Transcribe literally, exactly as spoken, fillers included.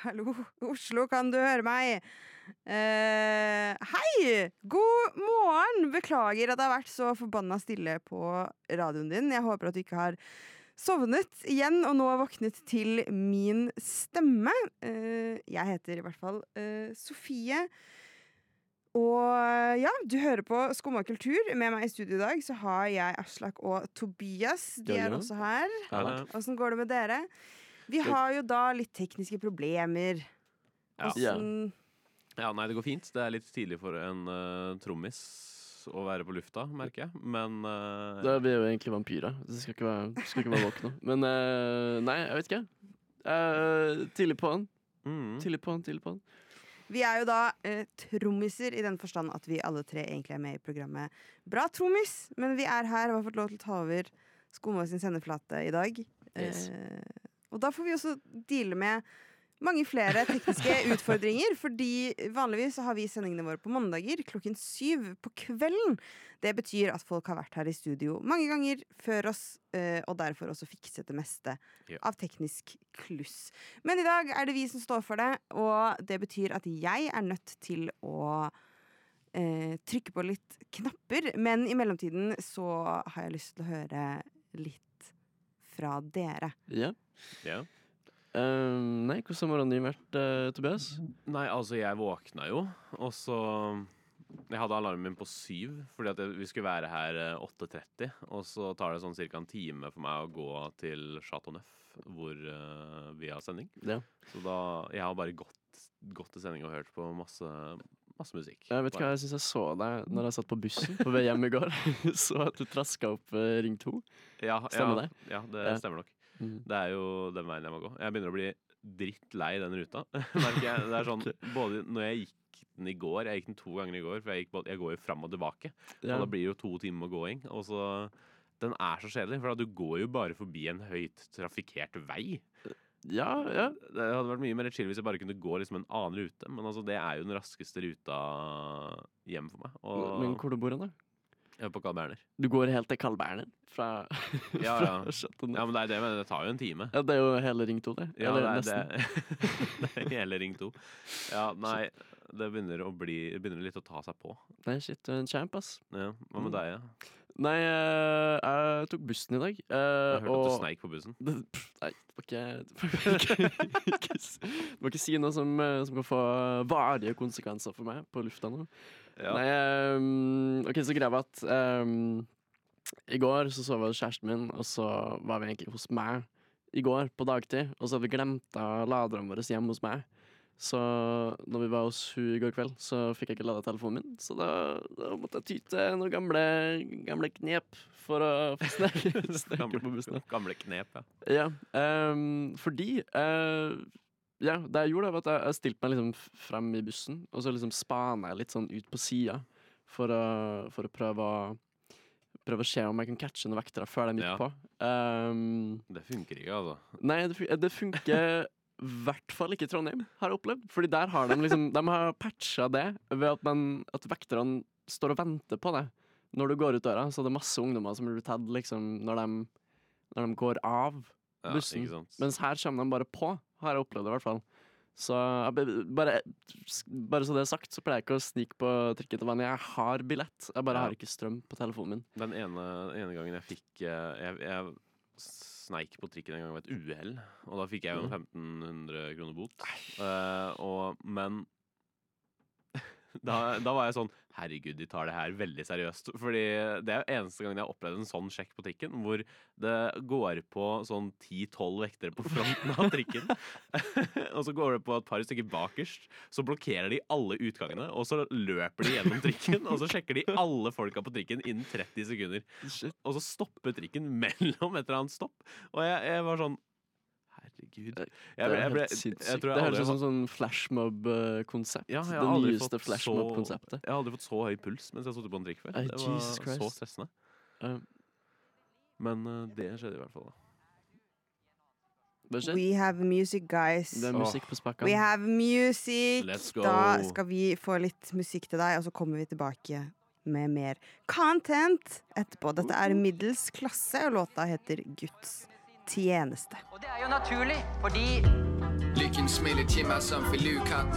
hallo, Oslo, kan du høre meg? Eh, hei! God morgen! Beklager at det har vært så forbanna stille på radioen din. Jeg håper at du ikke har sovnet igjen og nå våknet til min stemme. Eh, jeg heter i hvert fall eh, Sofie. Og ja, du hører på Skumma kultur. Med meg i studio i dag så har jeg Aslak og Tobias. De er også her. Hvordan går det med dere? Vi har jo da litt tekniske problemer. Hvordan... Ja, nei, det går fint. Det er litt tidlig for en uh, trommis å være på lufta, merker jeg. Men uh, Da er vi jo egentlig vampyrer. Det skal ikke være, skal ikke være våkne. Men uh, nei, jeg vet ikke. Uh, tidlig på den. Mm. Tidlig på den, tidlig på den. Vi er jo da uh, trommiser i den forstand at vi alle tre egentlig er med i programmet Bra trommis, men vi er her og har fått lov til å ta over Skumma sin sendeflate i dag. Yes. Uh, Og da får vi også deale med mange flere tekniske utfordringer, fordi vanligvis så har vi sendingene våre på mandager klokken syv på kvelden. Det betyr at folk har vært her i studio mange ganger før oss, og derfor også fikset det meste ja. av teknisk kluss. Men i dag er det vi som står for det, og det betyr at jeg er nødt til å eh, trykke på litt knapper, men i mellomtiden så har jeg lyst til å høre litt fra dere. Ja. Ja. Um, nei, hvordan har morgenen din vært, uh, Tobias? Nei, altså jeg våkna jo, og så jeg hadde alarmen min på syv, fordi at vi skulle være her åtte tretti, og så tar det sånn cirka en time for meg å gå til Chateau Neuf, hvor uh, vi har sending. Ja. Så da, jeg har bare gått, gått til sending og hørt på masse, masse musikk. Jeg vet hva, jeg synes jeg så deg når jeg satt på bussen på vei hjem i går. Så at du trasket opp uh, ring to. Ja, stemmer ja, det? Ja, det ja. stemmer nok. Mm. Det er jo den veien jeg må gå. Jeg begynner å bli dritt lei den ruta. Merker jeg. Det er sånn, både når jeg gikk den i går, jeg gikk den to ganger i går, for jeg, gikk, jeg går jo frem og tilbake. Ja. Og da blir det jo to timer med gåing. Og så, den er så kjedelig, for du går jo bare forbi en høyt trafikkert vei. Ja, ja. Det hadde vært mye mer chill hvis jeg bare kunne gå liksom en annen rute. Men altså, det er jo den raskeste ruta hjem for meg. Og men hvor du bor hen da? Jeg er på Carl Berner. Du går helt til Carl Berner? Fra, ja, ja. fra ja, men det, er det, men det tar jo en time. Ja, det er jo hele ring to, det. Ja, Eller det, er, det, det er hele ring to. Ja, nei, det begynner å bli det begynner litt å ta seg på. Nei, shit, du er en champ, ass. Ja, hva med deg, ja? Nei, uh, jeg tok bussen i dag. Uh, jeg hørte og... at du sneik på bussen. Det, pff, nei, det var ikke Du må ikke si noe som, som kan få varige konsekvenser for meg på lufta nå. Ja. Nei, um, ok, så greia var at um, i går så sov jeg hos kjæresten min, og så var vi egentlig hos meg i går på dagtid, og så hadde vi glemt laderne våre hjemme hos meg. Så når vi var hos hun i går kveld, så fikk jeg ikke ladet telefonen min, så da, da måtte jeg ty til noen gamle, gamle knep for å snakke, snakke på bussen. Gamle knep, ja. Ja, um, fordi uh, ja, det jeg gjorde var at jeg, jeg stilte meg liksom frem i bussen, og så liksom spana jeg litt sånn ut på siden for å, for å prøve å prøve å se om jeg kan catche noen vektere før de gikk ja. på. Um, det funker ikke, altså. Nei, det, det funker i hvert fall ikke i Trondheim, har jeg opplevd. Fordi der har de liksom, de har patchet det ved at, man, at vekterne står og venter på det. Når du går ut døra, så er det masse ungdommer som blir tatt liksom, når, de, når de går av bussen. Ja, mens her kommer de bare på, har jeg opplevd det i hvert fall. Så bare, bare så det er sagt, så pleier jeg ikke å snike på trikken til vannet. Jeg har billett, jeg bare ja. har ikke strøm på telefonen min. Den ene, ene gangen jeg fikk jeg, jeg sneik på trikken en gang ved et uhell, og da fikk jeg jo en femten hundre kroner bot. Uh, og, men da, da var jeg sånn, herregud, de tar det her veldig seriøst. Fordi det er jo eneste gangen jeg har opplevd en sånn sjekk på trikken, hvor det går på sånn ti tolv vektere på fronten av trikken. Og så går det på et par stykker bakerst, så blokkerer de alle utgangene, og så løper de gjennom trikken, og så sjekker de alle folka på trikken innen tretti sekunder. Shit. Og så stopper trikken mellom et eller annet stopp. Og jeg, jeg var sånn, herregud. Jeg, jeg ble, jeg ble, jeg jeg det høres ut som sånn flashmob-konsept. Ja, det nyeste flashmob-konseptet. Jeg har aldri fått så høy puls mens jeg har sittet på en trikk før. Hey, det var så stressende. Uh. Men uh, det skjedde i hvert fall da. We have music, guys. Det er musikk på spakka. We have music. Let's go. Da skal vi få litt musikk til deg, og så kommer vi tilbake med mer content etterpå. Dette er middels klasse, og låta heter Guds tjeneste. Og det er jo naturlig, fordi kunne smile til meg som filurkatten.